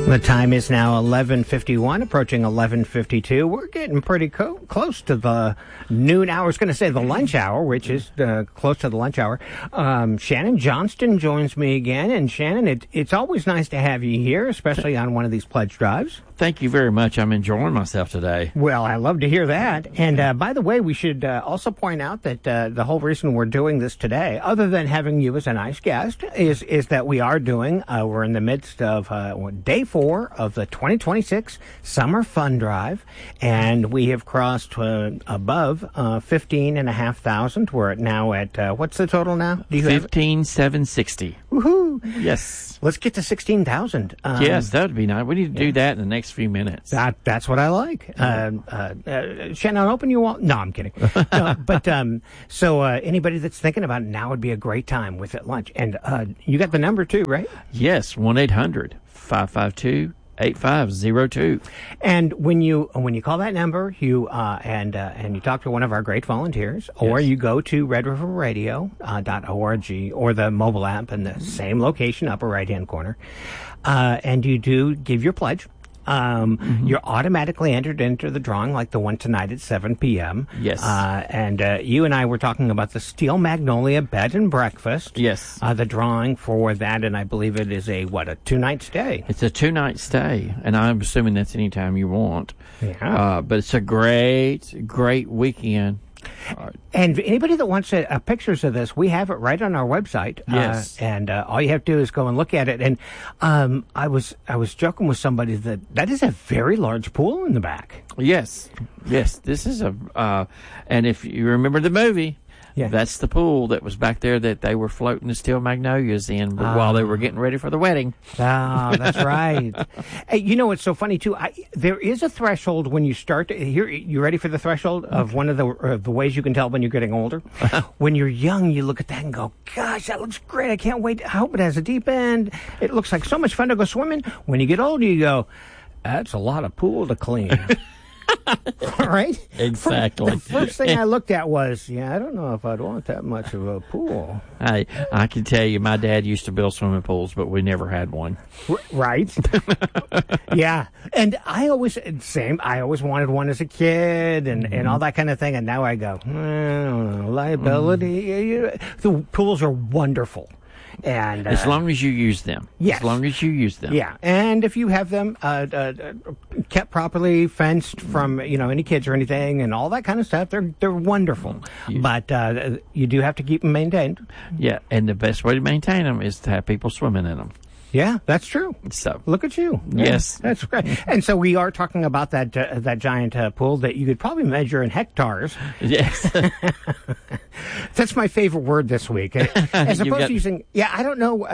The time is now 11:51, approaching 11:52. We're getting pretty close to the noon hour. I was going to say the lunch hour, which is close to the lunch hour. Shannon Johnston joins me again. And Shannon, it's always nice to have you here, especially on one of these pledge drives. Thank you very much. I'm enjoying myself today. Well, I love to hear that. And by the way, we should also point out that the whole reason we're doing this today, other than having you as a nice guest, is that we are doing, we're in the midst of day 4 of the 2026 Summer Fun Drive, and we have crossed above 15,500. We're now at, what's the total now? Do you 15,760. Woohoo! Yes. Let's get to 16,000. Yes, that would be nice. We need to do that in the next few minutes. That's what I like. Shannon, I'll open you all. No, I'm kidding. No, but so anybody that's thinking about it, now would be a great time with at lunch. And you got the number too, right? Yes, 1-800-552-8502. And when you call that number, you and you talk to one of our great volunteers, or you go to redriverradio.org or the mobile app in the same location, upper right-hand corner, and you do give your pledge. You're automatically entered into the drawing, like the one tonight at 7 p.m. Yes. And you and I were talking about the Steel Magnolia Bed and Breakfast. Yes. The drawing for that, and I believe it is a 2-night stay. It's a 2-night stay, and I'm assuming that's any time you want. Yeah. But it's a great weekend. And anybody that wants pictures of this, we have it right on our website. Yes. And all you have to do is go and look at it. And I was joking with somebody that is a very large pool in the back. Yes. This is and if you remember the movie, that's the pool that was back there that they were floating the Steel Magnolias in while they were getting ready for the wedding. Oh, that's right. Hey, you know, it's so funny, too. There is a threshold when you start to... Here, you ready for the threshold of one of the ways you can tell when you're getting older? When you're young, you look at that and go, gosh, that looks great. I can't wait. I hope it has a deep end. It looks like so much fun to go swimming. When you get older, you go, that's a lot of pool to clean. Right? Exactly. The first thing I looked at was, I don't know if I'd want that much of a pool. I can tell you, my dad used to build swimming pools, but we never had one. Right? Yeah. And I always wanted one as a kid and all that kind of thing. And now I go, I don't know, liability. The pools are wonderful. And as long as you use them. Yes. As long as you use them. Yeah. And if you have them kept properly, fenced from, any kids or anything and all that kind of stuff, they're wonderful. But you do have to keep them maintained. Yeah. And the best way to maintain them is to have people swimming in them. Yeah, that's true. So look at you. Yes, that's great. And so we are talking about that giant pool that you could probably measure in hectares. Yes, that's my favorite word this week. As opposed to using, I don't know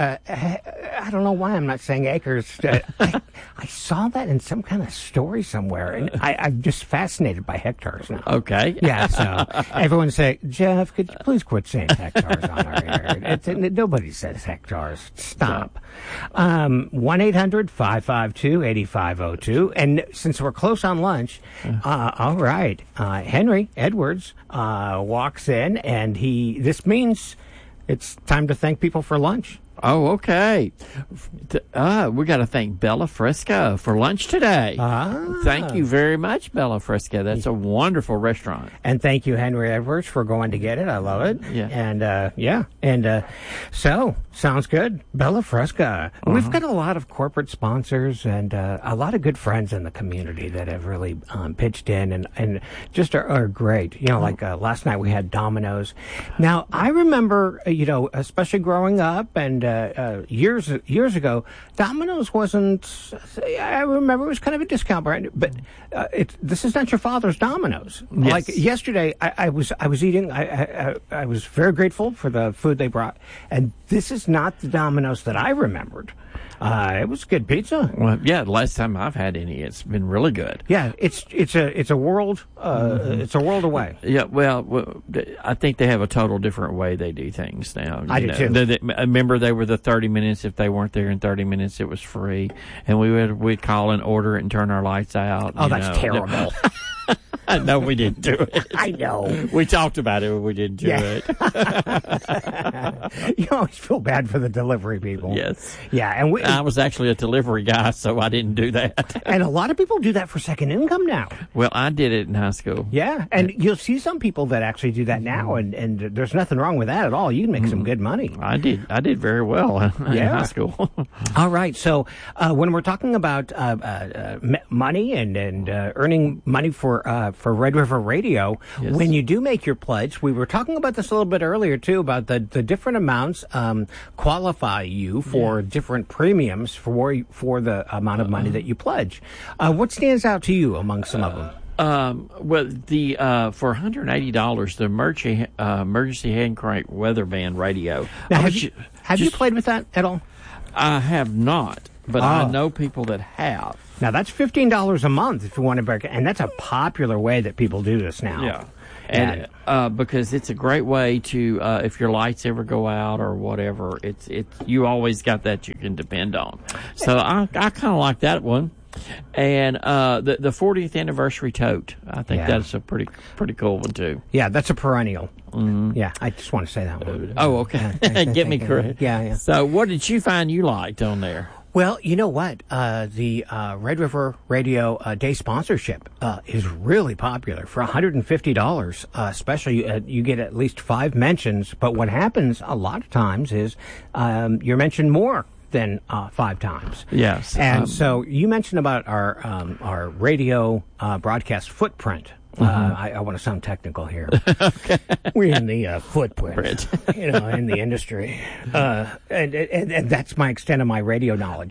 why I'm not saying acres. I saw that in some kind of story somewhere, and I'm just fascinated by hectares now. Okay. Yeah. So everyone say, Jeff, could you please quit saying hectares on our air? Nobody says hectares. Stop. 1-800-552-8502. And since we're close on lunch, all right, Henry Edwards walks in, and this means it's time to thank people for lunch. Oh, okay. We got to thank Bella Fresca for lunch today. Thank you very much, Bella Fresca. That's a wonderful restaurant. And thank you, Henry Edwards, for going to get it. I love it. Yeah. And so sounds good. Bella Fresca. We've got a lot of corporate sponsors and a lot of good friends in the community that have really pitched in and just are great. Like last night we had Domino's. Now I remember, especially growing up and years ago, Domino's wasn't. I remember it was kind of a discount brand, but this is not your father's Domino's. Yes. Like yesterday, I was eating. I was very grateful for the food they brought, and this is not the Domino's that I remembered. It was good pizza. Well, yeah, the last time I've had any, it's been really good. Yeah, it's a world it's a world away. Yeah, well, I think they have a total different way they do things now. I do too. Remember, they were the 30 minutes. If they weren't there in 30 minutes, it was free, and we'd call and order it and turn our lights out. Oh, that's terrible. No, we didn't do it. I know. We talked about it, but we didn't do it. You always feel bad for the delivery people. Yes. Yeah, and I was actually a delivery guy, so I didn't do that. And a lot of people do that for second income now. Well, I did it in high school. Yeah, and you'll see some people that actually do that now, and there's nothing wrong with that at all. You can make some good money. I did very well in high school. All right, so when we're talking about money and earning money for Red River Radio, yes. When you do make your pledge, we were talking about this a little bit earlier too, about the different amounts qualify you for different premiums for the amount of money that you pledge. What stands out to you among some of them? Well, the for $180, the emergency hand crank weather band radio. Now, have you played with that at all? I have not, but I know people that have. Now that's $15 a month if you want to break it, and that's a popular way that people do this now. Yeah. And because it's a great way to if your lights ever go out or whatever, it's you always got that you can depend on. So I kind of like that one. And the 40th anniversary tote, I think that's a pretty cool one too. Yeah, that's a perennial. Yeah, I just want to say that one. Oh, okay. Get me correct. Yeah. So what did you find you liked on there? Well, you know what? The Red River Radio Day sponsorship is really popular. For $150, especially, you get at least 5 mentions. But what happens a lot of times is you're mentioned more than 5 times. Yes. And so you mentioned about our radio broadcast footprint. I want to sound technical here. Okay. We're in the footprint, in the industry. And that's my extent of my radio knowledge.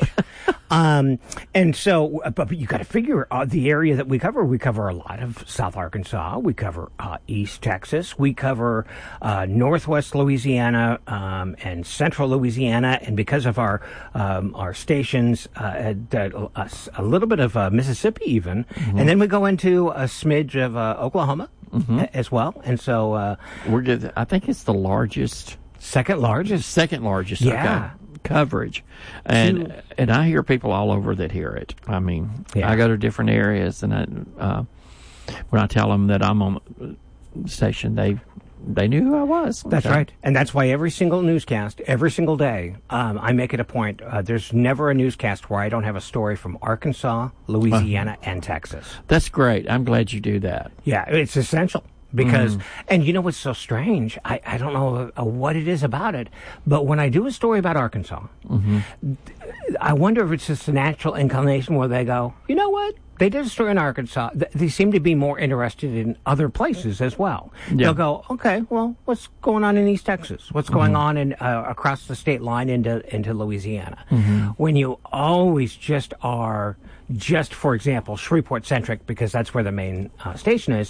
And so, but you got to figure the area that we cover. We cover a lot of South Arkansas. We cover East Texas. We cover Northwest Louisiana and Central Louisiana. And because of our stations, a little bit of Mississippi even. And then we go into a smidge of Oklahoma as well. And so we're good. I think it's the largest. Second largest. Yeah. Okay. Coverage, and I hear people all over that hear it. I mean, I go to different areas, and when I tell them that I'm on the station, they knew who I was. That's right, and that's why every single newscast, every single day, I make it a point. There's never a newscast where I don't have a story from Arkansas, Louisiana, and Texas. That's great. I'm glad you do that. Yeah, it's essential. Because, and you know what's so strange? I don't know what it is about it, but when I do a story about Arkansas, I wonder if it's just a natural inclination where they go, you know what? They did a story in Arkansas. They seem to be more interested in other places as well. Yeah. They'll go, okay, well, what's going on in East Texas? What's going on in across the state line into Louisiana? When you always just are just, for example, Shreveport-centric, because that's where the main station is,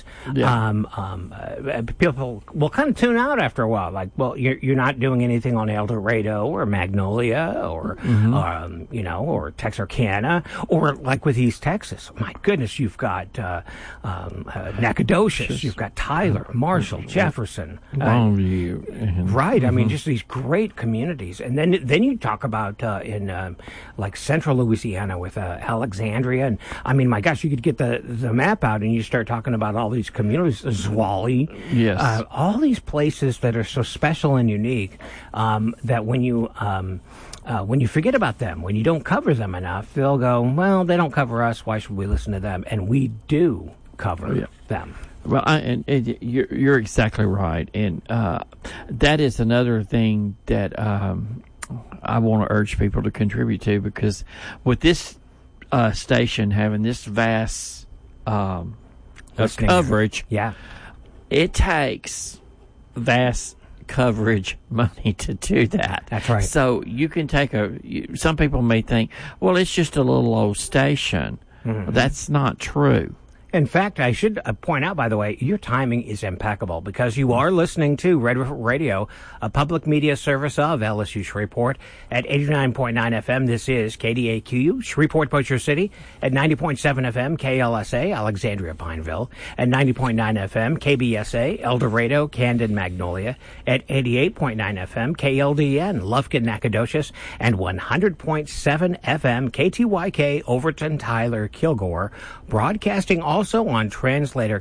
people will kind of tune out after a while. Like, well, you're not doing anything on El Dorado or Magnolia or, or Texarkana, or like with East Texas. My goodness, you've got Nacogdoches, you've got Tyler, Marshall, Jefferson. Longview. Right. I mean, just these great communities. And then you talk about in like central Louisiana with Alexandria. And I mean, my gosh, you could get the map out and you start talking about all these communities, Zwolle, all these places that are so special and unique that when you forget about them, when you don't cover them enough, they'll go, well, they don't cover us. Why should we listen to them? And we do cover them. Well, and you're exactly right. And that is another thing that I want to urge people to contribute to, because with this station having this vast coverage, it takes vast coverage money to do that. That's right. So you can take some people may think, well, it's just a little old station. That's not true. In fact, I should point out, by the way, your timing is impeccable, because you are listening to Red River Radio, a public media service of LSU Shreveport at 89.9 FM. This is KDAQ, Shreveport, Bossier City, at 90.7 FM, KLSA, Alexandria, Pineville, at 90.9 FM, KBSA, El Dorado, Camden, Magnolia, at 88.9 FM, KLDN, Lufkin, Nacogdoches, and 100.7 FM, KTYK, Overton, Tyler, Kilgore, broadcasting also also on translator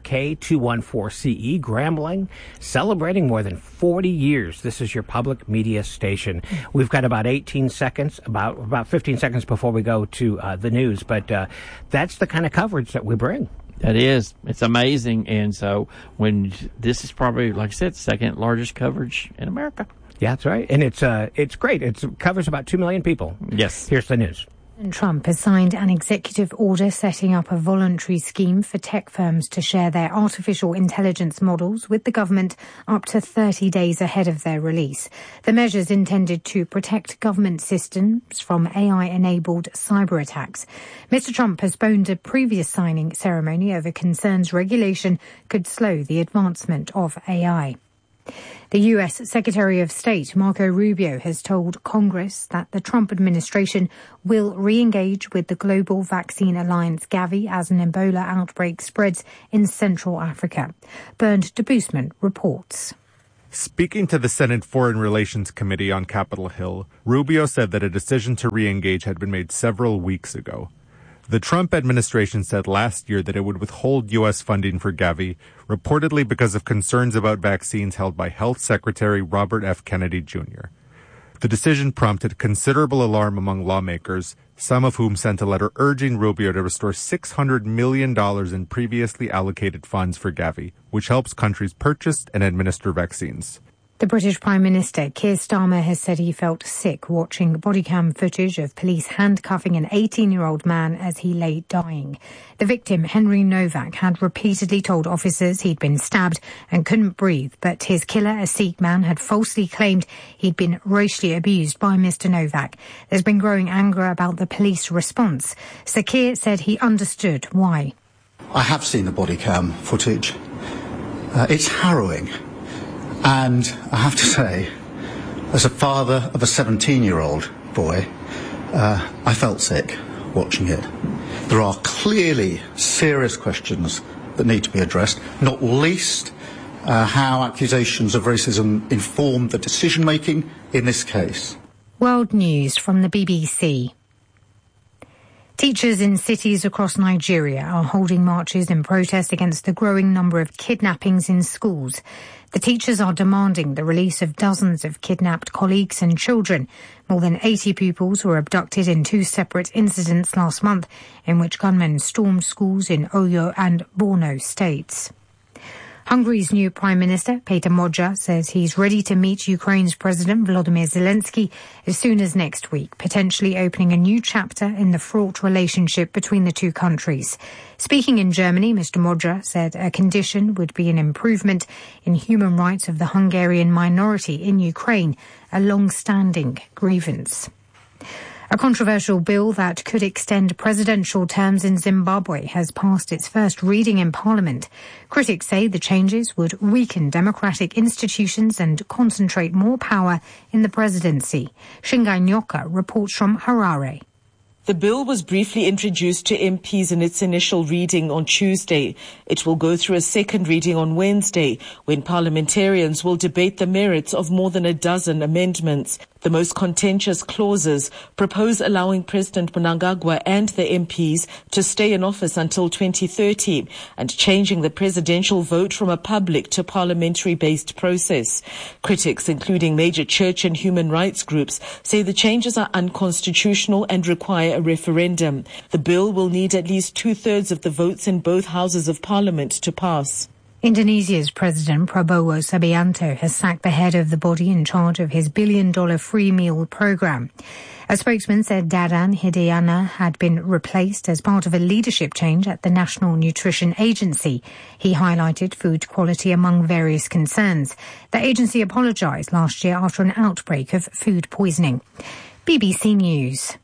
K214CE Grambling, celebrating more than 40 years. This is your public media station. We've got about 18 seconds, about 15 seconds before we go to the news, but that's the kind of coverage that we bring. That is. It's amazing. And so when this is probably, like I said, second largest coverage in America. Yeah, that's right. And it's great. It covers about 2 million people. Yes. Here's the news. Trump has signed an executive order setting up a voluntary scheme for tech firms to share their artificial intelligence models with the government up to 30 days ahead of their release. The measure is intended to protect government systems from AI-enabled cyber attacks. Mr. Trump postponed a previous signing ceremony over concerns regulation could slow the advancement of AI. The U.S. Secretary of State, Marco Rubio, has told Congress that the Trump administration will re-engage with the Global Vaccine Alliance, Gavi, as an Ebola outbreak spreads in Central Africa. Bernd de Boosman reports. Speaking to the Senate Foreign Relations Committee on Capitol Hill, Rubio said that a decision to re-engage had been made several weeks ago. The Trump administration said last year that it would withhold U.S. funding for Gavi, reportedly because of concerns about vaccines held by Health Secretary Robert F. Kennedy Jr. The decision prompted considerable alarm among lawmakers, some of whom sent a letter urging Rubio to restore $600 million in previously allocated funds for Gavi, which helps countries purchase and administer vaccines. The British Prime Minister, Keir Starmer, has said he felt sick watching body cam footage of police handcuffing an 18-year-old man as he lay dying. The victim, Henry Novak, had repeatedly told officers he'd been stabbed and couldn't breathe, but his killer, a Sikh man, had falsely claimed he'd been racially abused by Mr. Novak. There's been growing anger about the police response. Sir Keir said he understood why. I have seen the body cam footage. It's harrowing. And I have to say, as a father of a 17-year-old boy, I felt sick watching it. There are clearly serious questions that need to be addressed, not least how accusations of racism inform the decision-making in this case. World News from the BBC. Teachers in cities across Nigeria are holding marches in protest against the growing number of kidnappings in schools. The teachers are demanding the release of dozens of kidnapped colleagues and children. More than 80 pupils were abducted in 2 separate incidents last month in which gunmen stormed schools in Oyo and Borno states. Hungary's new Prime Minister, Peter Magyar, says he's ready to meet Ukraine's President Volodymyr Zelensky as soon as next week, potentially opening a new chapter in the fraught relationship between the two countries. Speaking in Germany, Mr. Magyar said a condition would be an improvement in human rights of the Hungarian minority in Ukraine, a long-standing grievance. A controversial bill that could extend presidential terms in Zimbabwe has passed its first reading in Parliament. Critics say the changes would weaken democratic institutions and concentrate more power in the presidency. Shingai Nyoka reports from Harare. The bill was briefly introduced to MPs in its initial reading on Tuesday. It will go through a second reading on Wednesday, when parliamentarians will debate the merits of more than a dozen amendments. The most contentious clauses propose allowing President Mnangagwa and the MPs to stay in office until 2030 and changing the presidential vote from a public to parliamentary-based process. Critics, including major church and human rights groups, say the changes are unconstitutional and require a referendum. The bill will need at least 2/3 of the votes in both houses of parliament to pass. Indonesia's President Prabowo Subianto has sacked the head of the body in charge of his billion-dollar free meal program. A spokesman said Dadan Hidayana had been replaced as part of a leadership change at the National Nutrition Agency. He highlighted food quality among various concerns. The agency apologized last year after an outbreak of food poisoning. BBC News.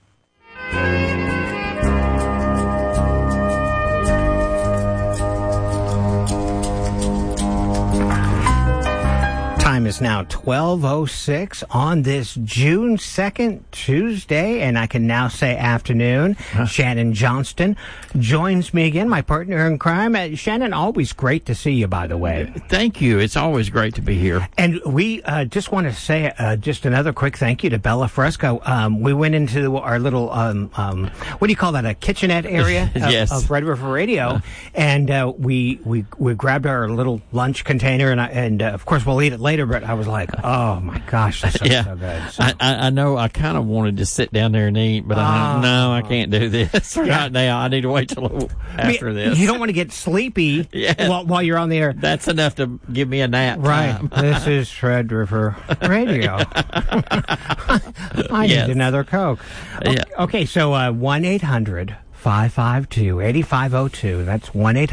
time is now 12:06 on this June 2nd, Tuesday, and I can now say afternoon. Shannon Johnston joins me again, my partner in crime. Shannon, always great to see you, by the way. Thank you. It's always great to be here. And we just want to say just another quick thank you to Bella Fresco. We went into our little, what do you call that, a kitchenette area yes. of Red River Radio, and we grabbed our little lunch container, and of course we'll eat it later, but I was like, oh my gosh, this is so good. So. I know I kind of wanted to sit down there and eat, but no, I can't do this right now. I need to wait till after this. You don't want to get sleepy while you're on the air. That's enough to give me a nap. Right. This is Red River Radio. I need another Coke. Okay, so 1-800-552-8502. That's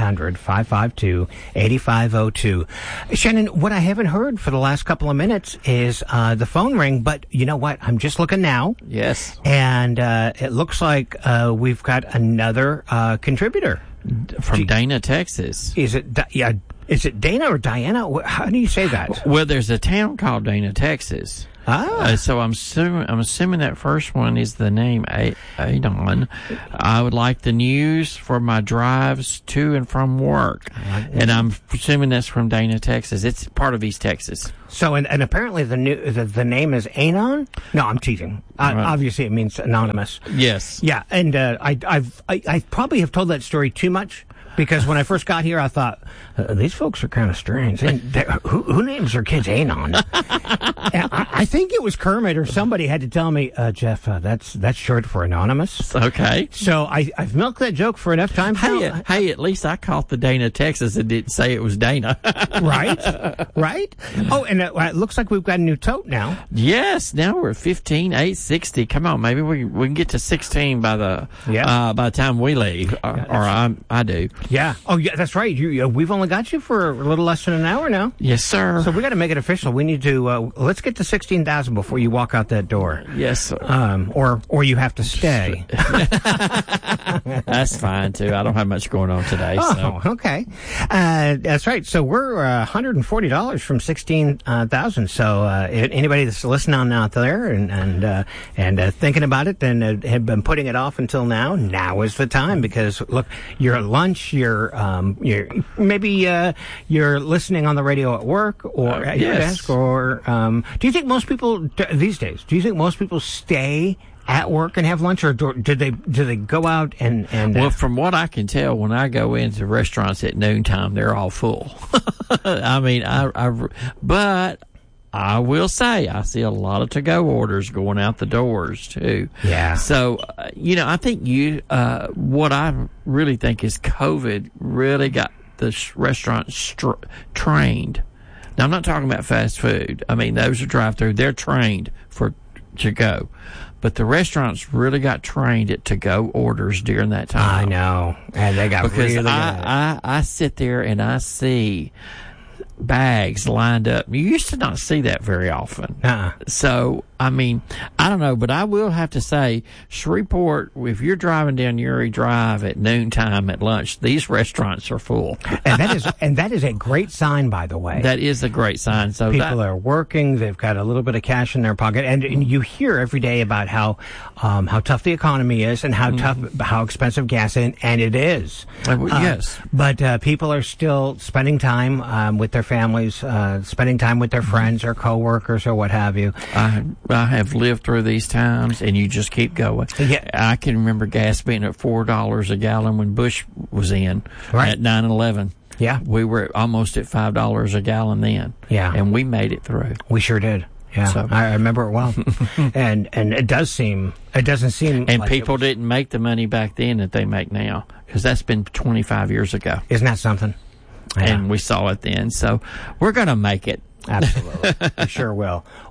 1-800-552-8502. Shannon, what I haven't heard for the last couple of minutes is the phone ring, but you know what? I'm just looking now. Yes. And it looks like we've got another contributor. From Dana, Texas. Is it Dana or Diana? How do you say that? Well, there's a town called Dana, Texas. So I'm assuming that first one is the name Adon. I would like the news for my drives to and from work, and I'm assuming that's from Dana, Texas. It's part of East Texas. So and apparently the name is Anon. No, I'm teasing. Obviously, it means anonymous. Yes. Yeah, and I probably have told that story too much. Because when I first got here, I thought, these folks are kind of strange. Who names their kids Anon? I think it was Kermit or somebody had to tell me, Jeff, that's short for anonymous. Okay. So I've milked that joke for enough times now. Hey, at least I caught the Dana, Texas, and didn't say it was Dana. Right? Oh, and it looks like we've got a new tote now. Yes, now we're 15,860. Come on, maybe we can get to 16 by the time we leave, I do. Yeah. Oh, yeah. That's right. We've only got you for a little less than an hour now. Yes, sir. So we got to make it official. We need to let's get to 16,000 before you walk out that door. Yes, sir. Or you have to stay. That's fine too. I don't have much going on today. Oh, so. Okay. That's right. So we're $140 from 16,000. So anybody that's listening out there and thinking about it and have been putting it off until now is the time, because look, you're at lunch. You're listening on the radio at work or at your desk, or do you think most people these days? Do you think most people stay at work and have lunch, or do they go out and? Well, from what I can tell, when I go into restaurants at noontime, they're all full. I mean, but I will say I see a lot of to-go orders going out the doors too. Yeah. So, I think what I really think is COVID really got the restaurants trained. Now, I'm not talking about fast food. I mean, those are drive-through. They're trained for to-go. But the restaurants really got trained at to-go orders during that time. I know. And they got because really I sit there and I see bags lined up. You used to not see that very often. So, I mean, I don't know, but I will have to say, Shreveport, if you're driving down Uri Drive at noontime at lunch, these restaurants are full. and that is a great sign, by the way. That is a great sign. So people are working, they've got a little bit of cash in their pocket, and you hear every day about how tough the economy is and how expensive gas is, and it is. Yes. But people are still spending time with their families, spending time with their friends or coworkers or what have you. I have lived through these times, and you just keep going. Yeah. I can remember gas being at $4 a gallon when Bush was in at 9/11. Yeah. We were almost at $5 a gallon then. Yeah. And we made it through. We sure did. Yeah. So. I remember it well. and it doesn't seem and like people didn't make the money back then that they make now, because that's been 25 years ago. Isn't that something? Yeah. And we saw it then. So we're going to make it. Absolutely. We sure will.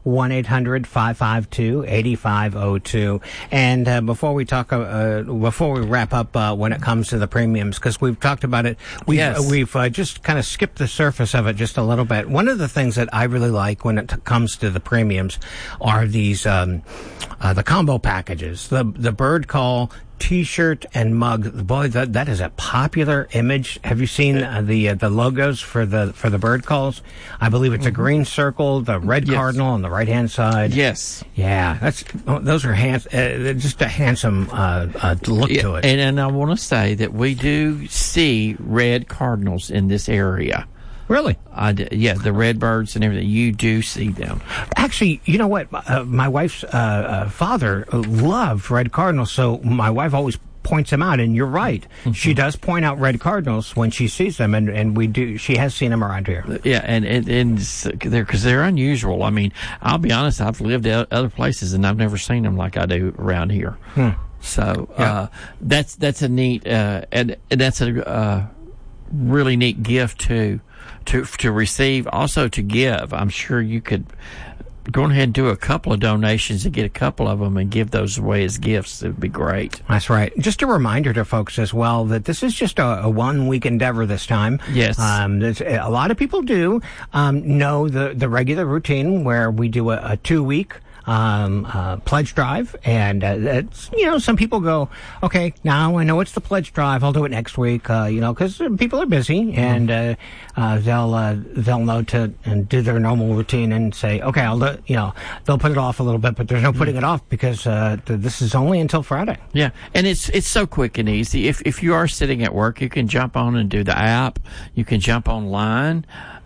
1-800-552-8502. And before we wrap up, when it comes to the premiums, because we've talked about it, we've just kind of skipped the surface of it just a little bit. One of the things that I really like when it comes to the premiums are these the combo packages, the Bird Call T-shirt and mug. Boy, that is a popular image. Have you seen the logos for the bird calls? I believe it's a green circle, the red cardinal on the right hand side. Yes. Yeah, those are just a handsome look to it. And I want to say that we do see red cardinals in this area. Really? The red birds and everything. You do see them. Actually, you know what? My wife's father loved red cardinals, so my wife always points them out. And you're right. Mm-hmm. She does point out red cardinals when she sees them, and we do. She has seen them around here. Yeah, and because they're unusual. I mean, I'll be honest. I've lived other places, and I've never seen them like I do around here. So that's a neat and that's a really neat gift too. To receive, also to give. I'm sure you could go ahead and do a couple of donations and get a couple of them and give those away as gifts. It would be great. That's right. Just a reminder to folks as well that this is just a 1 week endeavor this time. Yes. A lot of people do know the regular routine where we do a 2 week pledge drive, and it's, some people go, okay, now I know it's the pledge drive, I'll do it next week, because people are busy, and they'll know to and do their normal routine and say, okay, I'll do, they'll put it off a little bit, but there's no putting it off because this is only until Friday. Yeah, and it's so quick and easy. If you are sitting at work, you can jump on and do the app. You can jump online.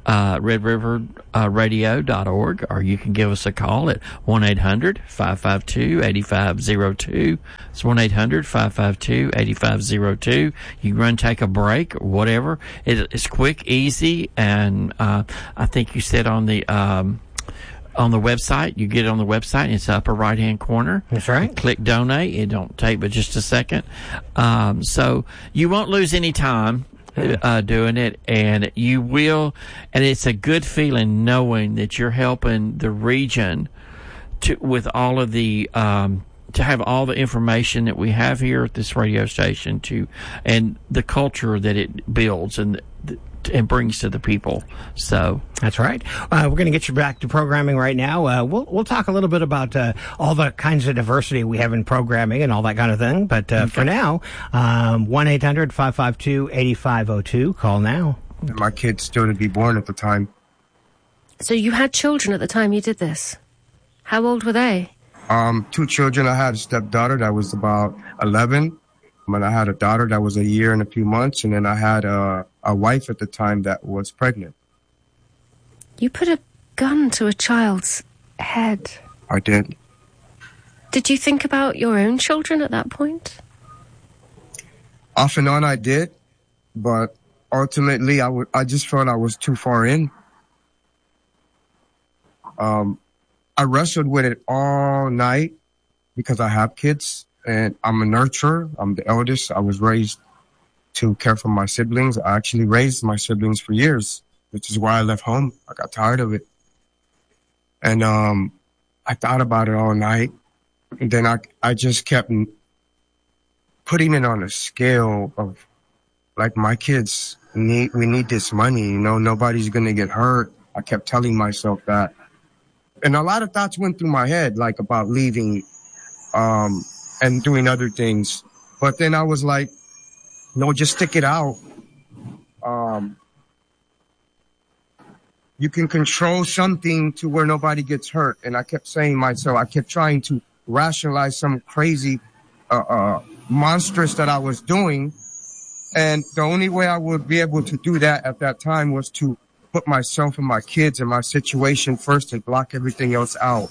RedRiverRadio.org, or you can give us a call at 1-800-552-8502. It's 1-800-552-8502. You can take a break, or whatever. It's quick, easy, and I think you said on the website, you get it on the website, and it's the upper right-hand corner. That's right. You click donate. It don't take but just a second. So you won't lose any time doing it, and you will, and it's a good feeling knowing that you're helping the region with all of the to have all the information that we have here at this radio station and the culture that it builds and brings to the people. So that's right. We're going to get you back to programming right now. We'll talk a little bit about all the kinds of diversity we have in programming and all that kind of thing. But for now, 1-800-552-8502. Call now. My kid's still to be born at the time. So you had children at the time you did this? How old were they? 2 children. I had a stepdaughter that was about 11. And I had a daughter that was a year and a few months. And then I had a wife at the time that was pregnant. You put a gun to a child's head. I did. Did you think about your own children at that point? Off and on I did. But ultimately, I just felt I was too far in. I wrestled with it all night because I have kids. And I'm a nurturer. I'm the eldest. I was raised to care for my siblings. I actually raised my siblings for years, which is why I left home. I got tired of it. And I thought about it all night. And then I just kept putting it on a scale of, like, my kids we need this money. Nobody's going to get hurt. I kept telling myself that. And a lot of thoughts went through my head, like about leaving and doing other things. But then I was like, no, just stick it out. You can control something to where nobody gets hurt. And I kept saying myself, I kept trying to rationalize some crazy, monstrous that I was doing. And the only way I would be able to do that at that time was to put myself and my kids and my situation first and block everything else out.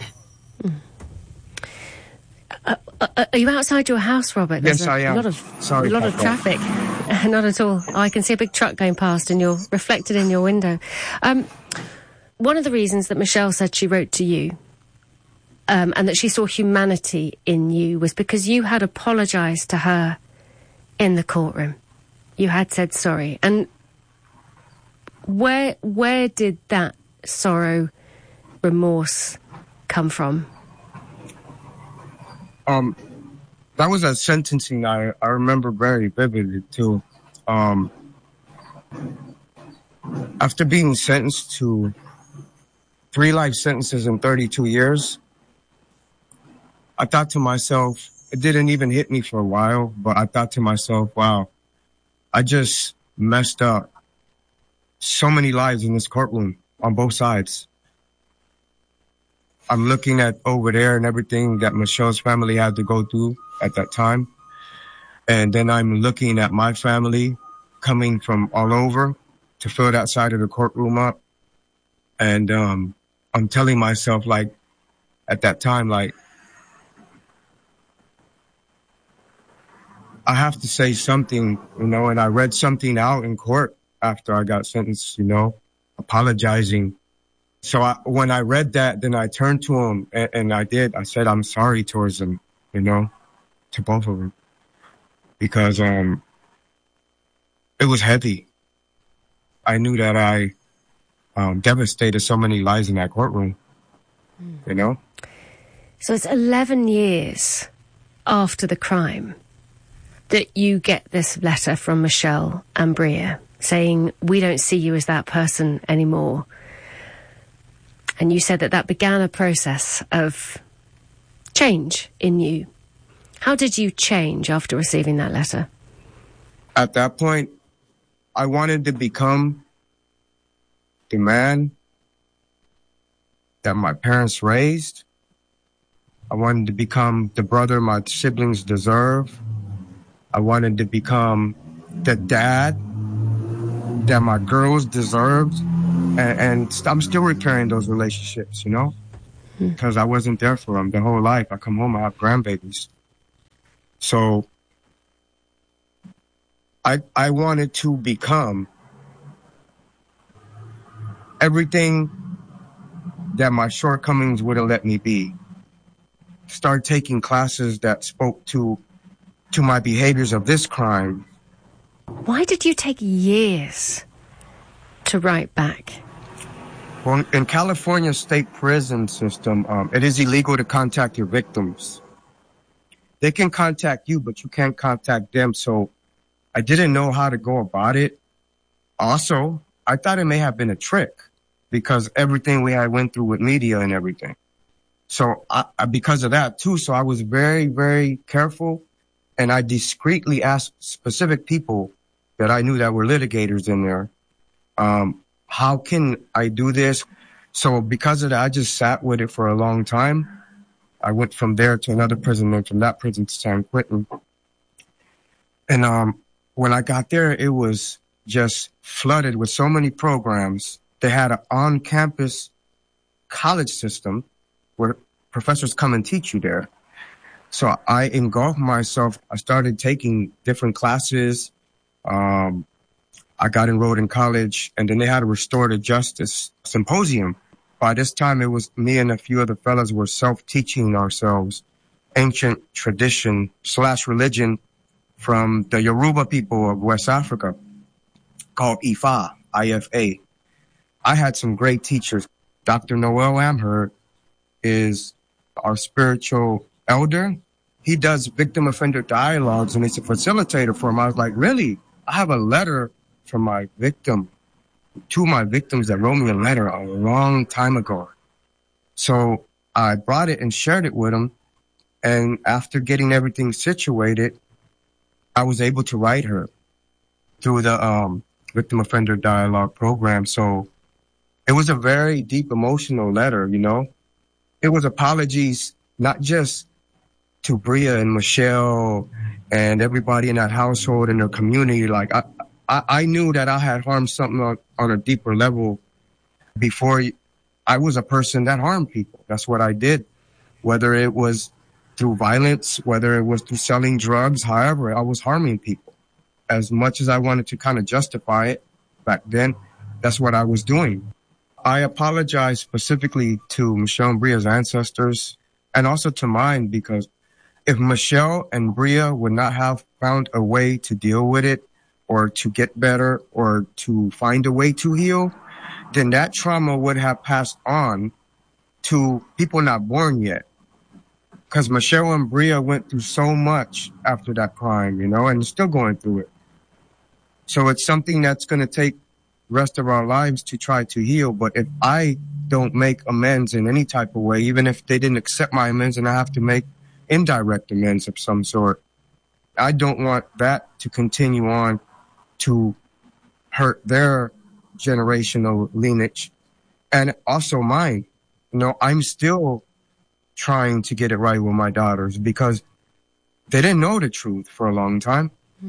Are you outside your house, Robert? Yes, I am. A lot of traffic. Not at all. I can see a big truck going past and you're reflected in your window. One of the reasons that Michelle said she wrote to you and that she saw humanity in you was because you had apologised to her in the courtroom. You had said sorry. And where did that sorrow, remorse come from? That was a sentencing I remember very vividly too. After being sentenced to 3 life sentences in 32 years, I thought to myself, it didn't even hit me for a while, but I thought to myself, wow, I just messed up so many lives in this courtroom on both sides. I'm looking at over there and everything that Michelle's family had to go through at that time. And then I'm looking at my family coming from all over to fill that side of the courtroom up. And I'm telling myself, like, at that time, like, I have to say something, you know, and I read something out in court after I got sentenced, you know, apologizing. So when I read that, then I turned to him and I said, I'm sorry towards him, you know, to both of them, because it was heavy. I knew that I devastated so many lives in that courtroom, you know. So it's 11 years after the crime that you get this letter from Michelle and Bria saying, we don't see you as that person anymore. And you said that began a process of change in you. How did you change after receiving that letter? At that point, I wanted to become the man that my parents raised. I wanted to become the brother my siblings deserve. I wanted to become the dad that my girls deserved. And I'm still repairing those relationships, you know, because I wasn't there for them the whole life. I come home, I have grandbabies. So I wanted to become everything that my shortcomings wouldn't let me be. Start taking classes that spoke to my behaviors of this crime. Why did you take years to write back? Well, in California state prison system, it is illegal to contact your victims. They can contact you, but you can't contact them. So I didn't know how to go about it. Also, I thought it may have been a trick because everything we had went through with media and everything. So because of that too, so I was very, very careful, and I discreetly asked specific people that I knew that were litigators in there, how can I do this? So because of that, I just sat with it for a long time. I went from there to another prison, and from that prison to San Quentin. And when I got there, it was just flooded with so many programs. They had an on-campus college system where professors come and teach you there. So I engulfed myself. I started taking different classes. I got enrolled in college, and then they had a restorative justice symposium. By this time, it was me and a few other fellas were self-teaching ourselves ancient tradition / religion from the Yoruba people of West Africa called Ifa, I-F-A. I had some great teachers. Dr. Noel Amherd is our spiritual elder. He does victim offender dialogues, and he's a facilitator for him. I was like, really? I have a letter from my victim, two of my victims that wrote me a letter a long time ago. So I brought it and shared it with him. And after getting everything situated, I was able to write her through the victim offender dialogue program. So it was a very deep emotional letter, you know. It was apologies, not just to Bria and Michelle and everybody in that household and their community. Like I knew that I had harmed something on a deeper level before. I was a person that harmed people. That's what I did, whether it was through violence, whether it was through selling drugs, however, I was harming people. As much as I wanted to kind of justify it back then, that's what I was doing. I apologize specifically to Michelle and Bria's ancestors and also to mine, because if Michelle and Bria would not have found a way to deal with it or to get better or to find a way to heal, then that trauma would have passed on to people not born yet. Because Michelle and Bria went through so much after that crime, you know, and still going through it. So it's something that's going to take the rest of our lives to try to heal. But if I don't make amends in any type of way, even if they didn't accept my amends and I have to make indirect amends of some sort, I don't want that to continue on to hurt their generational lineage and also mine. You know, I'm still trying to get it right with my daughters because they didn't know the truth for a long time.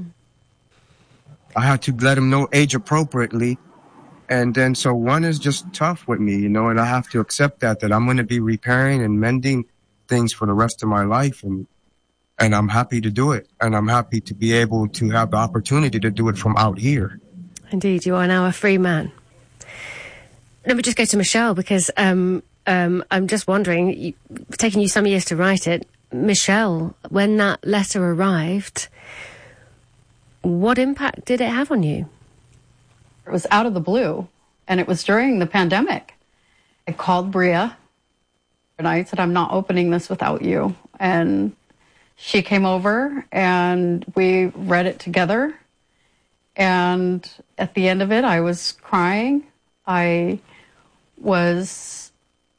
I had to let them know age appropriately. And then, so one is just tough with me, you know, and I have to accept that I'm going to be repairing and mending things for the rest of my life. And I'm happy to do it. And I'm happy to be able to have the opportunity to do it from out here. Indeed, you are now a free man. Let me just go to Michelle because I'm just wondering, taking you some years to write it, Michelle, when that letter arrived, what impact did it have on you? It was out of the blue, and it was during the pandemic. I called Bria, and I said, I'm not opening this without you. And she came over, and we read it together. And at the end of it, I was crying. I was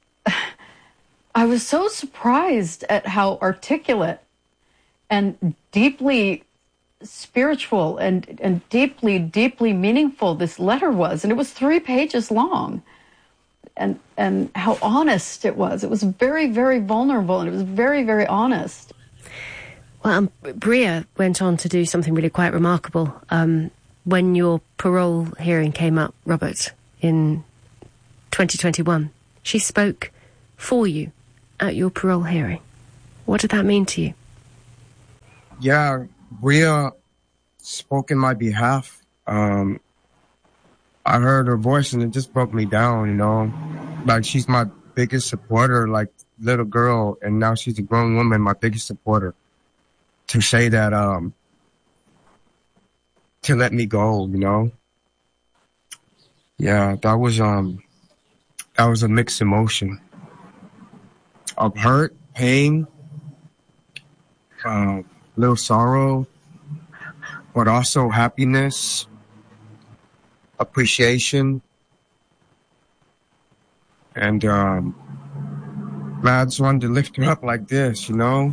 so surprised at how articulate and deeply spiritual and deeply, deeply meaningful this letter was. And it was 3 pages long. And how honest it was. It was very, very vulnerable, and it was very, very honest. Well, Bria went on to do something really quite remarkable. When your parole hearing came up, Robert, in 2021, she spoke for you at your parole hearing. What did that mean to you? Yeah, Bria spoke in my behalf. I heard her voice and it just broke me down, you know. Like, she's my biggest supporter, like, little girl, and now she's a grown woman, my biggest supporter. To say that, to let me go, you know. Yeah, that was a mixed emotion of hurt, pain, little sorrow, but also happiness, appreciation, and I just wanted to lift her up like this, you know.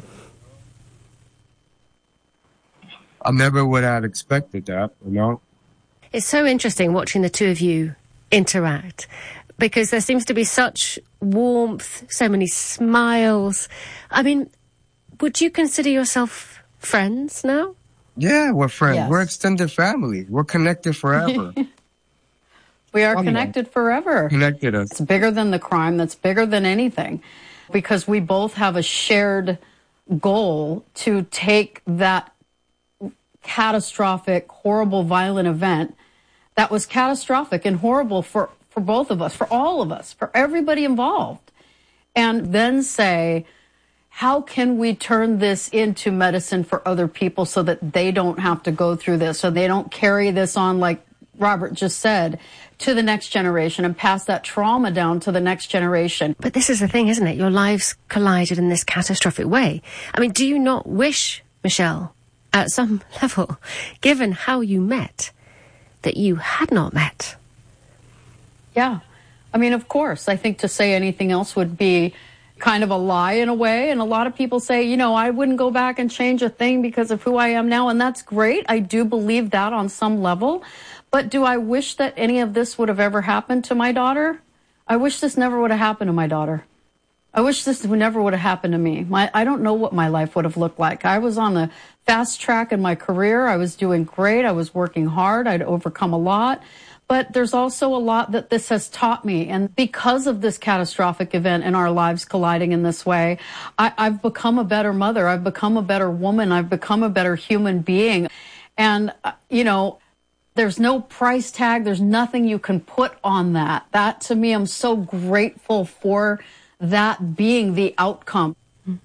I never would have expected that, you know. It's so interesting watching the two of you interact because there seems to be such warmth, so many smiles. I mean, would you consider yourself friends now? Yeah, we're friends. Yes. We're extended family. We're connected forever. We are connected forever. Connected us. It's bigger than the crime. That's bigger than anything. Because we both have a shared goal to take that catastrophic, horrible, violent event that was catastrophic and horrible for both of us, for all of us, for everybody involved. And then say, how can we turn this into medicine for other people so that they don't have to go through this, so they don't carry this on, like Robert just said, to the next generation and pass that trauma down to the next generation. But this is the thing, isn't it? Your lives collided in this catastrophic way. I mean, do you not wish, Michelle, at some level, given how you met, that you had not met? Yeah. I mean, of course. I think to say anything else would be kind of a lie in a way. And a lot of people say, you know, I wouldn't go back and change a thing because of who I am now. And that's great. I do believe that on some level. But do I wish that any of this would have ever happened to my daughter? I wish this never would have happened to my daughter. I wish this never would have happened to me. I don't know what my life would have looked like. I was on the fast track in my career. I was doing great. I was working hard. I'd overcome a lot. But there's also a lot that this has taught me. And because of this catastrophic event and our lives colliding in this way, I've become a better mother. I've become a better woman. I've become a better human being. And, you know, there's no price tag. There's nothing you can put on that. That, to me, I'm so grateful for that being the outcome.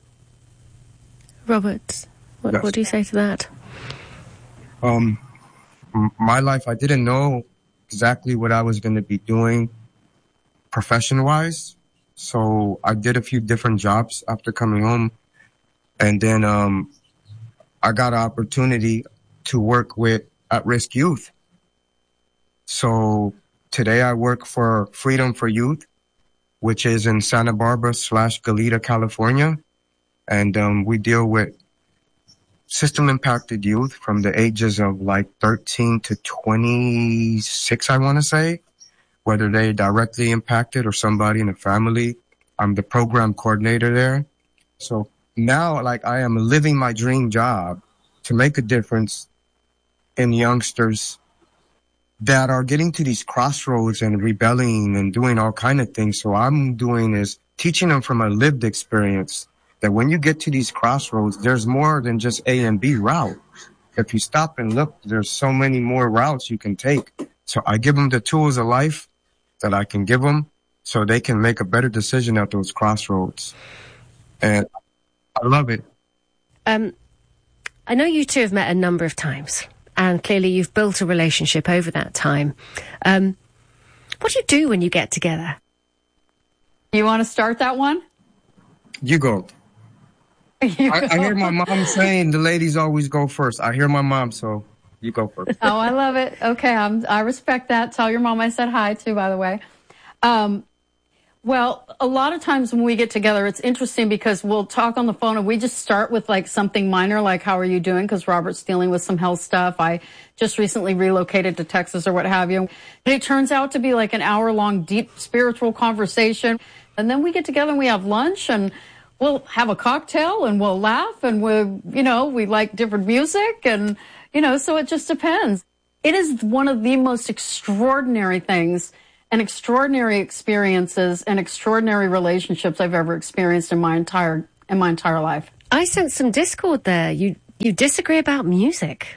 Robert, what do you say to that? My life, I didn't know exactly what I was going to be doing profession-wise. So I did a few different jobs after coming home. And then I got an opportunity to work with at-risk youth. So today I work for Freedom for Youth, which is in Santa Barbara / Goleta, California. And we deal with system-impacted youth from the ages of like 13 to 26, I want to say, whether they directly impacted or somebody in the family. I'm the program coordinator there. So now, like, I am living my dream job to make a difference in youngsters that are getting to these crossroads and rebelling and doing all kind of things. So I'm doing is teaching them from a lived experience that when you get to these crossroads, there's more than just A and B route. If you stop and look, there's so many more routes you can take. So I give them the tools of life that I can give them so they can make a better decision at those crossroads. And I love it. I know you two have met a number of times, and clearly you've built a relationship over that time. What do you do when you get together? You want to start that one? You go. I hear my mom saying the ladies always go first. I hear my mom, so you go first. Oh, I love it. Okay, I respect that. Tell your mom I said hi, too, by the way. Well, a lot of times when we get together, it's interesting because we'll talk on the phone and we just start with like something minor, like how are you doing? Because Robert's dealing with some health stuff. I just recently relocated to Texas or what have you. And it turns out to be like an hour-long deep spiritual conversation. And then we get together and we have lunch and we'll have a cocktail and we'll laugh and we like different music and, so it just depends. It is one of the most extraordinary things and extraordinary experiences and extraordinary relationships I've ever experienced in my entire life. I sense some discord there. You disagree about music.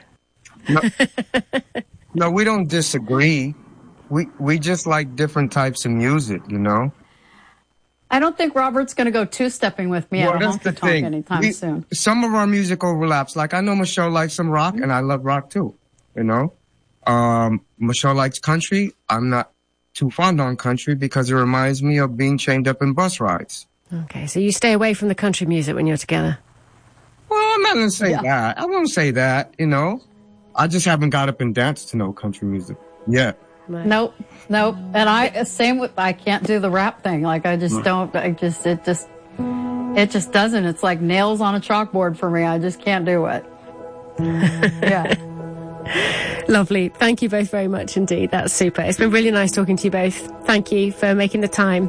No, we don't disagree. We just like different types of music, I don't think Robert's going to go two-stepping with me at a honky-tonk anytime soon. Some of our music overlaps. Like, I know Michelle likes some rock, and I love rock, too, Michelle likes country. I'm not too fond on country because it reminds me of being chained up in bus rides. Okay, so you stay away from the country music when you're together? Well, I'm not going to say that. I won't say that, I just haven't got up and danced to no country music yet. Right. Nope. And I can't do the rap thing. Like, it just doesn't. It's like nails on a chalkboard for me. I just can't do it. Yeah. Lovely. Thank you both very much indeed. That's super. It's been really nice talking to you both. Thank you for making the time.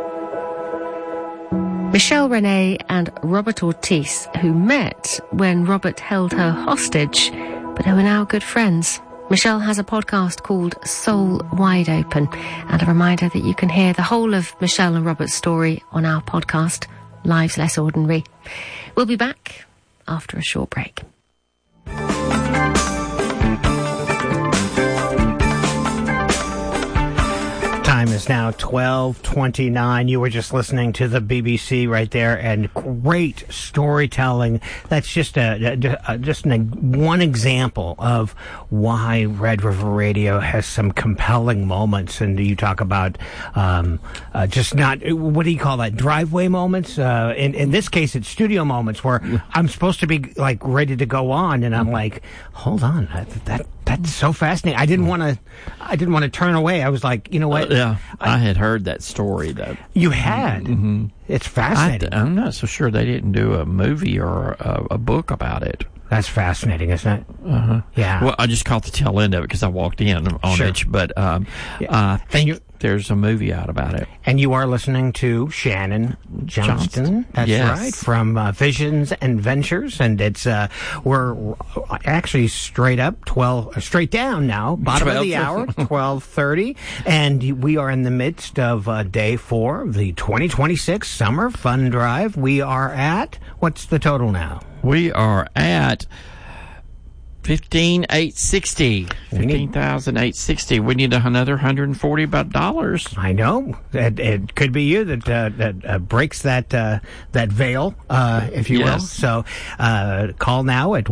Michelle Renee and Robert Ortiz, who met when Robert held her hostage, but who are now good friends. Michelle has a podcast called Soul Wide Open, and a reminder that you can hear the whole of Michelle and Robert's story on our podcast, Lives Less Ordinary. We'll be back after a short break. Time is now 12:29. You were just listening to the BBC right there, and great storytelling. That's just one example of why Red River Radio has some compelling moments. And you talk about just not, what do you call that, driveway moments? In this case, it's studio moments where I'm supposed to be like ready to go on, and I'm like, hold on, that's so fascinating. I didn't want to turn away. I was like, you know what? Yeah, I had heard that story though. You had? Mm-hmm. It's fascinating. I'm not so sure they didn't do a movie or a book about it. That's fascinating, isn't it? Uh-huh. Yeah. Well, I just caught the tail end of it because I walked in on it, but I think there's a movie out about it. And you are listening to Shannon Johnston. That's right, from Visions and Ventures, and it's we're actually straight down now, bottom of the hour, 12:30, and we are in the midst of day 4 of the 2026 Summer Fun Drive. We are at, what's the total now? We are at 15,860. 15,860. We need another $140. I know. It could be you that breaks that veil, if you will. So call now at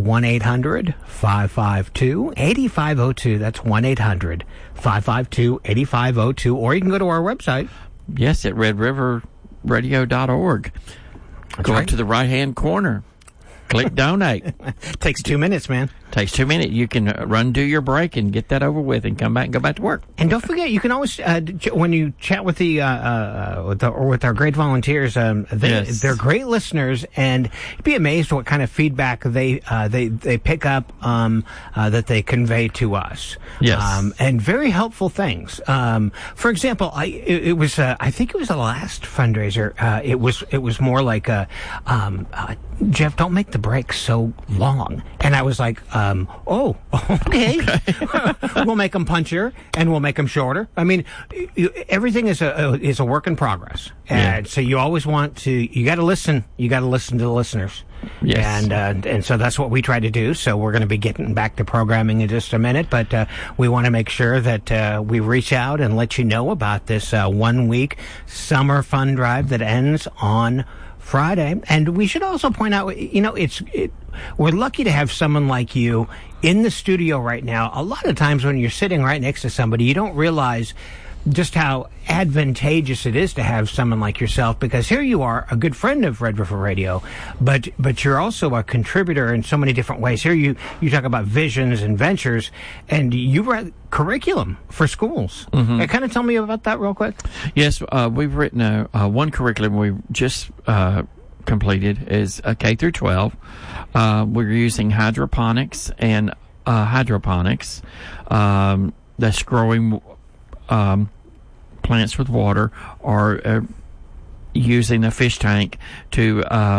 1-800-552-8502. That's 1-800-552-8502. Or you can go to our website. Yes, at Red River redforradio.org. Go up to the right-hand corner. Click donate. Takes 2 minutes, man. Takes 2 minutes. You can do your break and get that over with and come back and go back to work. And don't forget, you can always, when you chat with with our great volunteers, they're great listeners, and you'd be amazed what kind of feedback they pick up, that they convey to us. Yes. And very helpful things. For example, I think it was the last fundraiser. It was more like, Jeff, don't make the break so long. And I was like, okay. We'll make them punchier and we'll make them shorter. I mean, everything is a work in progress. And so you always you got to listen. You got to listen to the listeners. Yes. And so that's what we try to do. So we're going to be getting back to programming in just a minute, but we want to make sure that we reach out and let you know about this 1 week summer fun drive that ends on Friday. And we should also point out, we're lucky to have someone like you in the studio right now. A lot of times when you're sitting right next to somebody, you don't realize just how advantageous it is to have someone like yourself, because here you are, a good friend of Red River Radio, but you're also a contributor in so many different ways. Here you talk about visions and ventures, and you write curriculum for schools. Mm-hmm. Kind of tell me about that real quick. Yes, we've written one curriculum we just completed is K through 12. We're using hydroponics and hydroponics. That's growing plants with water, or using a fish tank to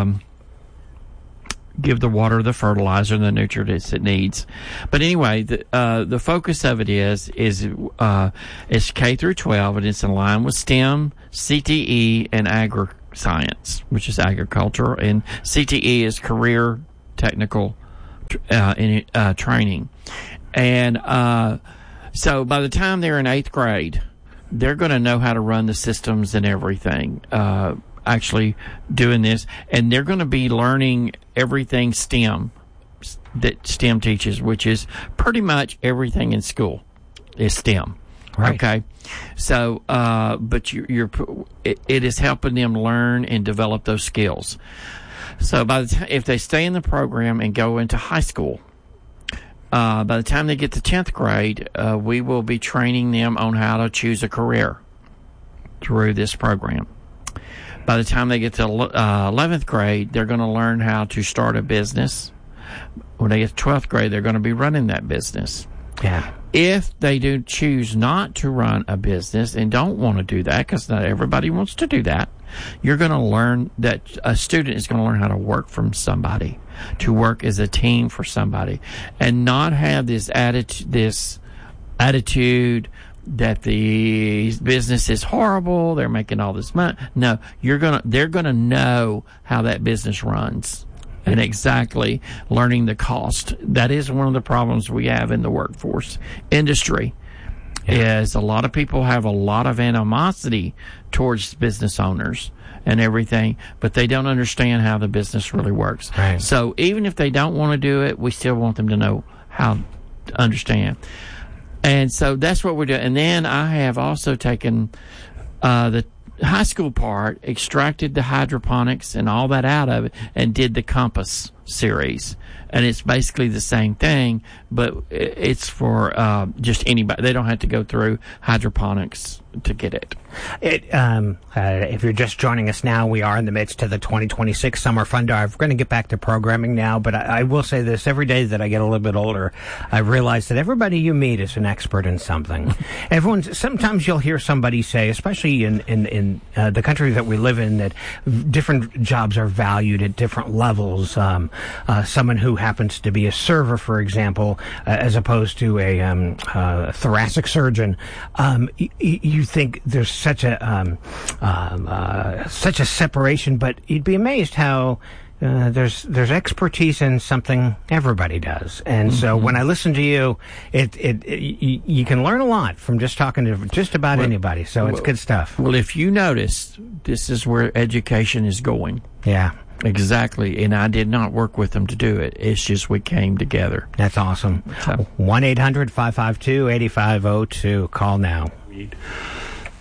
give the water the fertilizer and the nutrients it needs. But anyway, the focus of it is K through 12, and it's in line with STEM, CTE, and agri-science, which is agriculture, and CTE is career technical training. And so by the time they're in 8th grade, they're going to know how to run the systems and everything, actually doing this. And they're going to be learning everything STEM that STEM teaches, which is pretty much everything in school is STEM. Right. Okay. So, but it is helping them learn and develop those skills. So by the time, if they stay in the program and go into high school, by the time they get to 10th grade, we will be training them on how to choose a career through this program. By the time they get to 11th grade, they're going to learn how to start a business. When they get to 12th grade, they're going to be running that business. Yeah. If they do choose not to run a business and don't want to do that, because not everybody wants to do that, you're going to learn that a student is going to learn how to work from somebody, to work as a team for somebody, and not have this attitude that the business is horrible, they're making all this money. No, they're going to know how that business runs. And exactly learning the cost. That is one of the problems we have in the workforce industry. Yeah. Is a lot of people have a lot of animosity towards business owners and everything, but they don't understand how the business really works. Right. So even if they don't want to do it, we still want them to know how to understand. And so that's what we're doing. And then I have also taken the high school part, extracted the hydroponics and all that out of it, and did the Compass series. And it's basically the same thing, but it's for just anybody. They don't have to go through hydroponics to get it. If you're just joining us now, we are in the midst of the 2026 Summer Fun Drive. We're going to get back to programming now, but I will say this. Every day that I get a little bit older, I realize that everybody you meet is an expert in something. Sometimes you'll hear somebody say, especially in the country that we live in, that different jobs are valued at different levels. Someone who happens to be a server, for example, as opposed to a thoracic surgeon, you think there's such a separation, but you'd be amazed how there's expertise in something everybody does. And so when I listen to you, you can learn a lot from just talking to just about anybody. So it's good stuff. Well, if you notice, this is where education is going. Yeah. Exactly, and I did not work with them to do it. It's just we came together. That's awesome. 1-800-552-8502. Call now.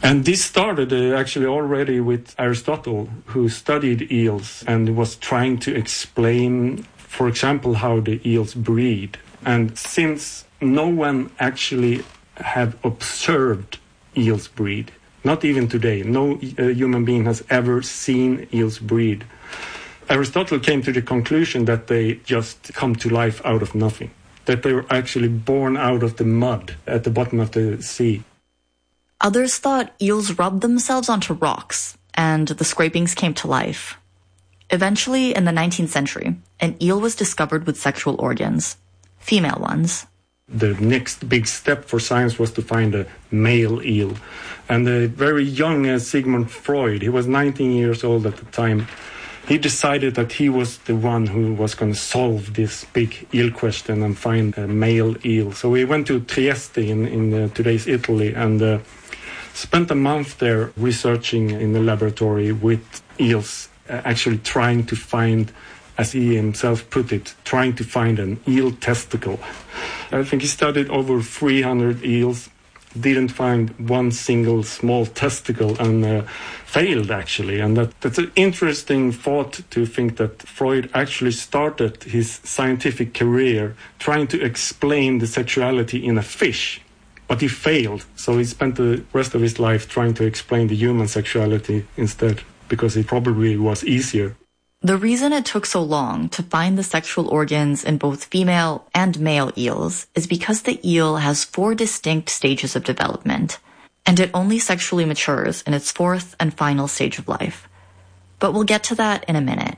And this started actually already with Aristotle, who studied eels and was trying to explain, for example, how the eels breed. And since no one actually have observed eels breed, not even today, no human being has ever seen eels breed, Aristotle came to the conclusion that they just come to life out of nothing, that they were actually born out of the mud at the bottom of the sea. Others thought eels rubbed themselves onto rocks, and the scrapings came to life. Eventually, in the 19th century, an eel was discovered with sexual organs, female ones. The next big step for science was to find a male eel. And the very young Sigmund Freud, he was 19 years old at the time, he decided that he was the one who was going to solve this big eel question and find a male eel. So he went to Trieste in today's Italy and spent a month there researching in the laboratory with eels, actually trying to find, as he himself put it, trying to find an eel testicle. I think he studied over 300 eels, didn't find one single small testicle, and failed actually. And that's an interesting thought, to think that Freud actually started his scientific career trying to explain the sexuality in a fish, but he failed. So he spent the rest of his life trying to explain the human sexuality instead, because it probably was easier. The reason it took so long to find the sexual organs in both female and male eels is because the eel has 4 distinct stages of development, and it only sexually matures in its 4th and final stage of life. But we'll get to that in a minute.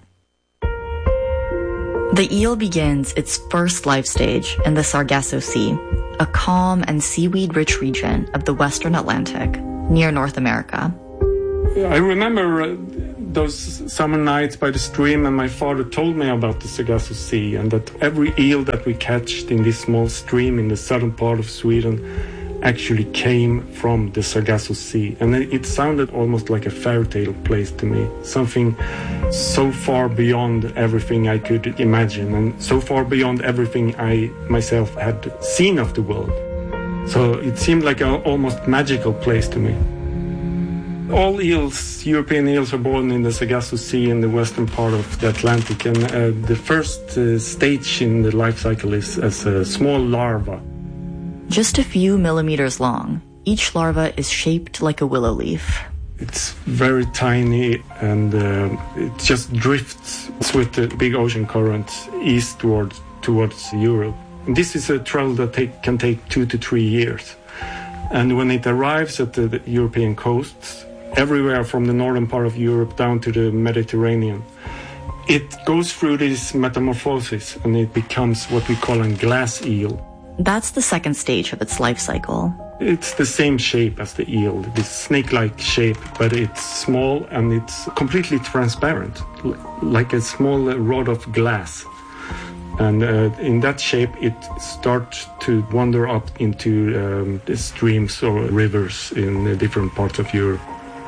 The eel begins its first life stage in the Sargasso Sea, a calm and seaweed-rich region of the western Atlantic, near North America. I remember those summer nights by the stream, and my father told me about the Sargasso Sea, and that every eel that we catched in this small stream in the southern part of Sweden actually came from the Sargasso Sea. And it sounded almost like a fairy tale place to me, something so far beyond everything I could imagine, and so far beyond everything I myself had seen of the world. So it seemed like an almost magical place to me. All eels, European eels, are born in the Sargasso Sea in the western part of the Atlantic, and the first stage in the life cycle is as a small larva. Just a few millimeters long, each larva is shaped like a willow leaf. It's very tiny, and it just drifts with the big ocean current eastward towards Europe. And this is a travel that can take 2 to 3 years. And when it arrives at the European coasts, everywhere from the northern part of Europe down to the Mediterranean, it goes through this metamorphosis, and it becomes what we call a glass eel. That's the second stage of its life cycle. It's the same shape as the eel, this snake-like shape, but it's small and it's completely transparent, like a small rod of glass. And in that shape, it starts to wander up into the streams or rivers in different parts of Europe.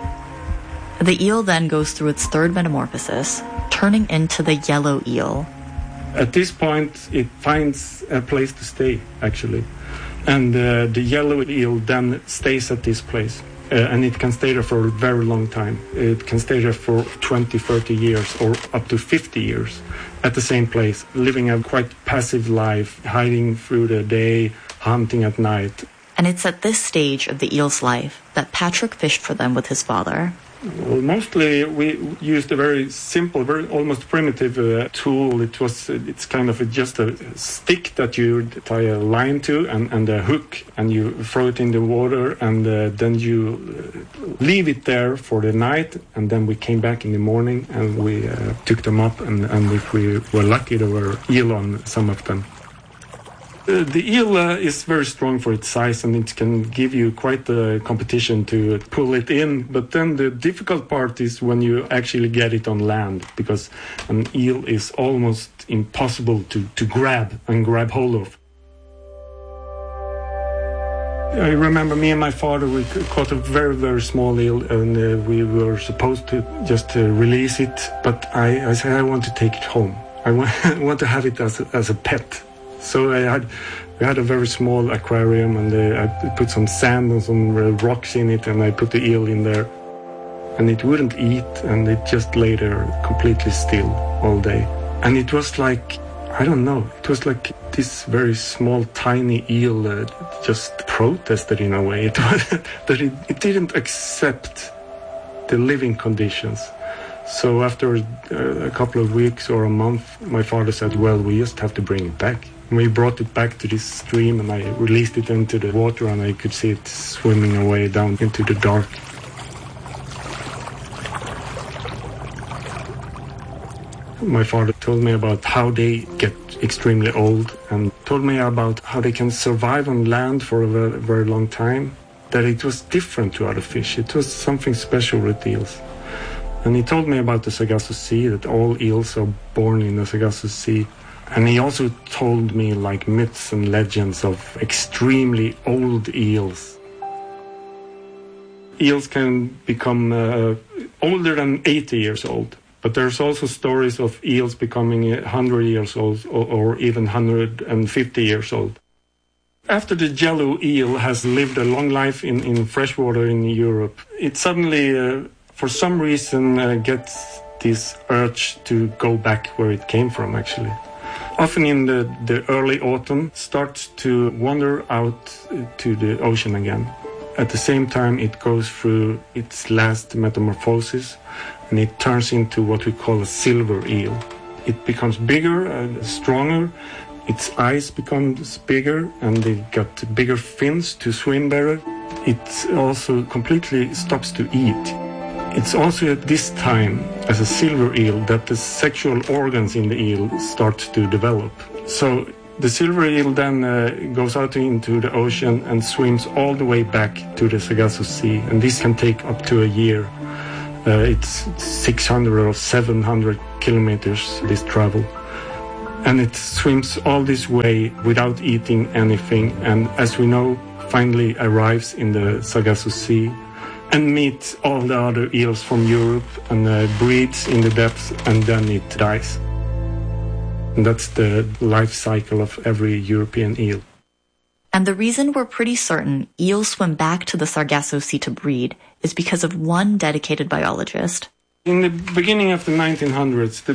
The eel then goes through its third metamorphosis, turning into the yellow eel. At this point, it finds a place to stay, actually. And the yellow eel then stays at this place. And it can stay there for a very long time. It can stay there for 20, 30 years or up to 50 years at the same place, living a quite passive life, hiding through the day, hunting at night. And it's at this stage of the eel's life that Patrick fished for them with his father. Well, mostly we used a very simple, very almost primitive tool. It's kind of just a stick that you tie a line to and a hook, and you throw it in the water, and then you leave it there for the night, and then we came back in the morning and we took them up, and if we were lucky, there were eel on some of them. The eel is very strong for its size, and it can give you quite the competition to pull it in. But then the difficult part is when you actually get it on land, because an eel is almost impossible to grab hold of. I remember me and my father, we caught a very, very small eel, and we were supposed to just release it. But I said, I want to take it home. I want to have it as a pet. So we had a very small aquarium, and I put some sand and some rocks in it, and I put the eel in there. And it wouldn't eat, and it just lay there completely still all day. And it was like, I don't know, it was like this very small, tiny eel just protested in a way. It was that it didn't accept the living conditions. So after a couple of weeks or a month, my father said, well, we just have to bring it back. And we brought it back to this stream, and I released it into the water, and I could see it swimming away down into the dark. My father told me about how they get extremely old, and told me about how they can survive on land for a very, very long time, that it was different to other fish. It was something special with eels. And he told me about the Sargasso Sea, that all eels are born in the Sargasso Sea. And he also told me like myths and legends of extremely old eels. Eels can become older than 80 years old. But there's also stories of eels becoming 100 years old or even 150 years old. After the yellow eel has lived a long life in freshwater in Europe, it suddenly, for some reason, gets this urge to go back where it came from, actually. Often in the early autumn, starts to wander out to the ocean again. At the same time, it goes through its last metamorphosis, and it turns into what we call a silver eel. It becomes bigger and stronger, its eyes becomes bigger, and they got bigger fins to swim better. It also completely stops to eat. It's also at this time, as a silver eel, that the sexual organs in the eel start to develop. So the silver eel then goes out into the ocean and swims all the way back to the Sargasso Sea, and this can take up to a year. It's 600 or 700 kilometers, this travel. And it swims all this way without eating anything, and as we know, finally arrives in the Sargasso Sea and meets all the other eels from Europe and breeds in the depths, and then it dies. And that's the life cycle of every European eel. And the reason we're pretty certain eels swim back to the Sargasso Sea to breed is because of one dedicated biologist. In the beginning of the 1900s, the